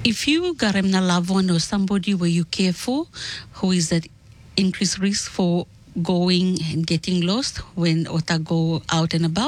if you got a loved one or somebody where you care for who is at increased risk for going and getting lost when Ota go out and about,